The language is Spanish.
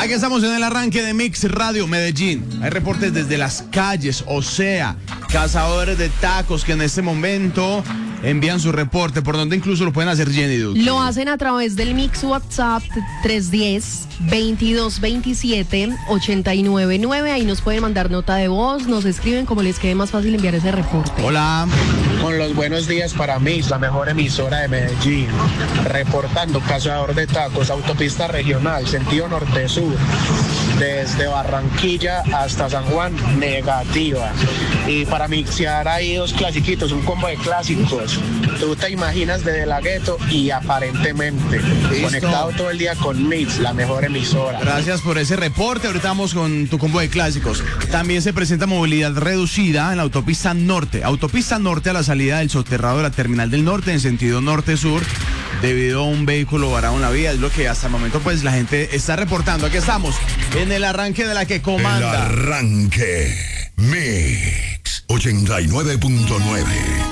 Aquí estamos en el arranque de Mix Radio Medellín. Hay reportes desde las calles, o sea, cazadores de tacos que en este momento envían su reporte, por donde incluso lo pueden hacer Jenny Duque. Lo hacen a través del Mix WhatsApp 310-2227-899. Ahí nos pueden mandar nota de voz, nos escriben como les quede más fácil enviar ese reporte. Hola. Con los buenos días para mí, la mejor emisora de Medellín. Reportando cazador de tacos, autopista regional, sentido norte-sur. Desde Barranquilla hasta San Juan, negativa. Y para mixear ahí dos clasiquitos, un combo de clásicos. Tú te imaginas de La Ghetto y aparentemente. Listo. Conectado todo el día con Mix, la mejor emisora. Gracias por ese reporte. Ahorita vamos con tu combo de clásicos. También se presenta movilidad reducida en la autopista norte. Autopista norte a la salida del soterrado de la terminal del norte en sentido norte-sur, debido a un vehículo varado en la vía. Es lo que hasta el momento pues la gente está reportando. Aquí estamos en el arranque de la que comanda. El arranque Mix 89.9.